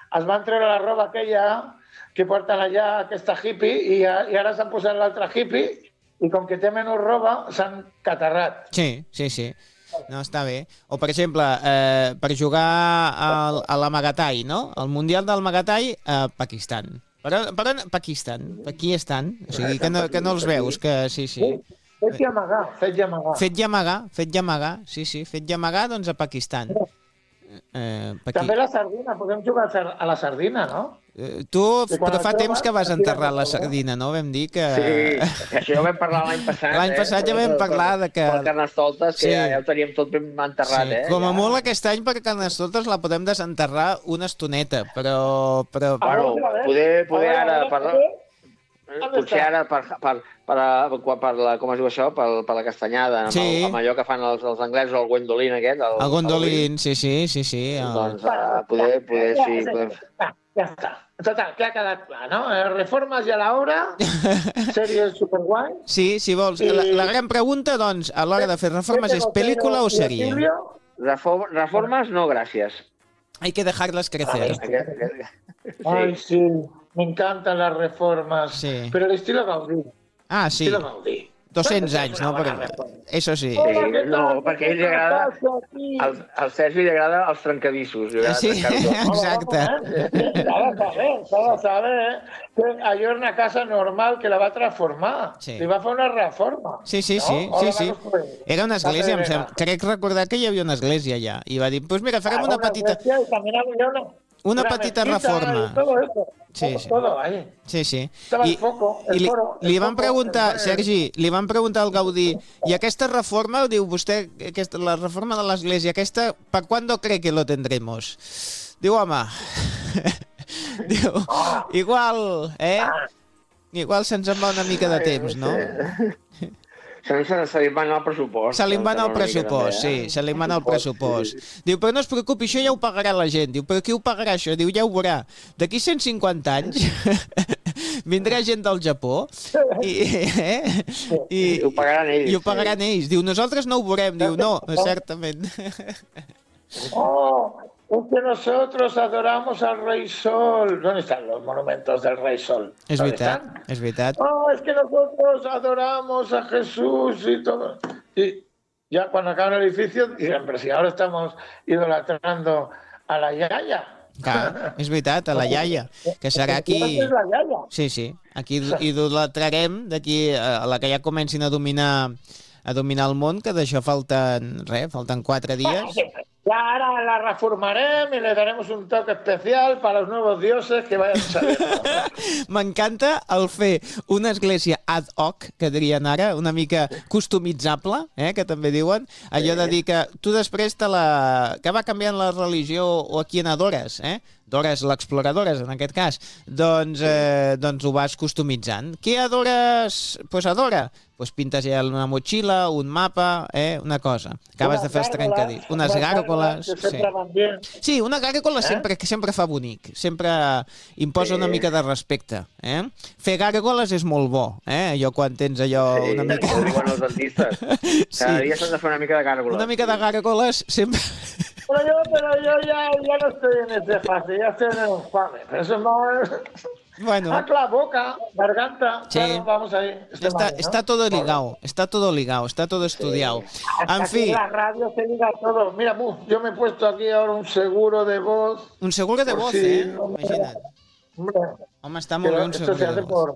es van treure la roba aquella que porten allà, aquesta hippie, i ara s'han posat l'altra hippie, i com que té menys roba, s'han catarrat. Sí. No, està bé. O, per exemple, per jugar a l'Amagatai, no? El Mundial del Magatai a Pakistan. Per on Pakistan? Aquí estan. O sigui, que no els veus, que sí. Fet i amagar. Fet i amagar, sí, fet i amagar, doncs a Pakistan. També la sardina, podem jugar a la sardina, no? Tu, però fa temps que vas enterrar la sardina, no? Vam dir que... Sí, això ja ho vam parlar l'any passat. L'any passat ja vam parlar de que... Per Carnestoltes, que ja ho teníem tot ben enterrat, Com a molt aquest any per Carnestoltes la podem desenterrar una estoneta, però... Bueno, poder ara parlar... Potser ara per la, com es diu això, per la castanyada, amb allò que fan els anglesos, el Gwendolyn aquest. El Gwendolyn, sí. Doncs poder sí. Ja està. Total, que ha quedat clar, no? Reformes ja a l'hora, sèries superguai. Sí, si vols. La gran pregunta, doncs, a l'hora de fer reformes és pel·lícula o sèrie? Reformes, no, gràcies. Hay que dejarlas crecer. Ay, sí. Me encantan las reformas, sí. Pero el estilo Gaudí. Ah, sí. Estilo Gaudí. 200 anys, no? Eso sí. No, perquè a ell li agrada... Al Sergi li agrada els trencadissos. Sí, exacte. S'ha de saber que allò era una casa normal que la va transformar. Li va fer una reforma. Sí. Era una església, em sembla. Crec recordar que hi havia una església allà. I va dir, doncs mira, farem una petita... Una petita reforma. Sí. I li van preguntar, Sergi, al Gaudí, i aquesta reforma, diu vostè, la reforma de l'església, aquesta, ¿per cuándo cree que lo tendremos? Diu, home, igual se'ns en va una mica de temps, no? Se li va anar el pressupost. Se li va anar el pressupost, sí, se li va anar el pressupost. Diu, però no es preocupi, això ja ho pagarà la gent. Diu, però qui ho pagarà això? Diu, ja ho veurà. D'aquí 150 anys vindrà gent del Japó i ho pagaran ells. I ho pagaran ells. Diu, nosaltres no ho veurem. Diu, no, certament. Es que nosotros adoramos al Rey Sol. ¿Dónde están los monumentos del Rey Sol? Es verdad. Oh, es que nosotros adoramos a Jesús y todo. Y ya cuando acaba el edificio, dicen, pero si ahora estamos idolatrando a la Yaya. Clar, és veritat, a la iaia, que serà aquí... Sí, aquí idolatrarem d'aquí a la que ja comencin a dominar el món, que d'això falten 4 dies. Ahora la reformarem y le daremos un toque especial para los nuevos dioses que vayan saliendo. M'encanta el fer una església ad hoc, que dirien ara, una mica customitzable, que també diuen, allò de dir que tu després que va canviant la religió o a qui n'adores, Dores l'exploradores, en aquest cas, doncs ho vas customitzant. Què adores? Doncs adora. Doncs pintes ja una motxilla, un mapa, una cosa. Acabes de fer els trencadits. Unes gàrgoles. Sí, una gàrgola sempre fa bonic. Sempre imposa una mica de respecte. Fer gàrgoles és molt bo. Allò quan tens allò una mica... Sí, diuen els dentistes. Cada dia s'han de fer una mica de gàrgoles. Una mica de gàrgoles sempre... Pero yo ya no estoy en ese fase, ya estoy en el infame. Pero eso no es... Bueno. La boca, garganta, sí. Claro, vamos ahí. Está todo ligado, está todo estudiado. En fin. En la radio se liga todo. Mira, yo me he puesto aquí ahora un seguro de voz. Un seguro de voz, Imagina't. Home, està molt bé un seguro de voz.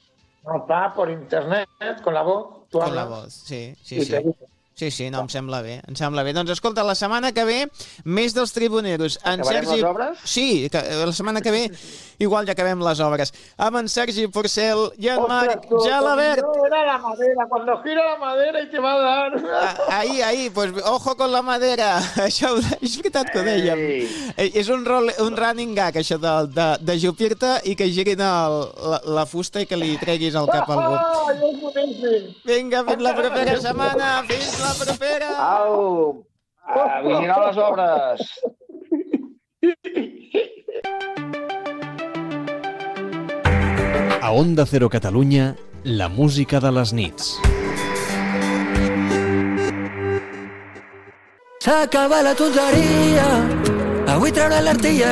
Por internet, con la voz. Con la voz, sí. Sí, no, em sembla bé. Doncs escolta, la setmana que ve, més dels tribuneros. Acabarem les obres? Sí, la setmana que ve igual ja acabem les obres. Amb en Sergi Porcel i en Marc Gelabert. Era la madera, cuando gira la madera y te va a dar... Ahí, pues ojo con la madera. Això és veritat que ho dèiem. És un running gag, això de jupir-te i que girin la fusta i que li treguis el cap a algú. Vinga, fins la propera setmana. Fins la propera. Au, a vigilar les obres. A Onda Cero Catalunya, la música de les nits. S'acaba la tonteria, avui traurà l'artilleria.